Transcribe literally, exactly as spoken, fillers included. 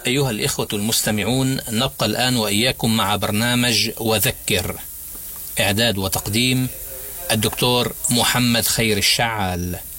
أيها الإخوة المستمعون، نبقى الآن وإياكم مع برنامج وذكر، إعداد وتقديم الدكتور محمد خير الشعال.